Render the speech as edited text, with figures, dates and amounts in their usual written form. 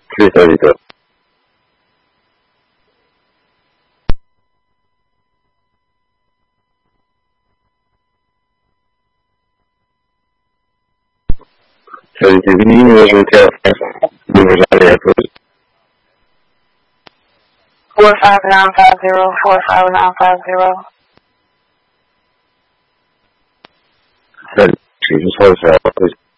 332. So the beginning was retail numbers on the airport. 45950, 45950. Said, Jesus, wholesale, please.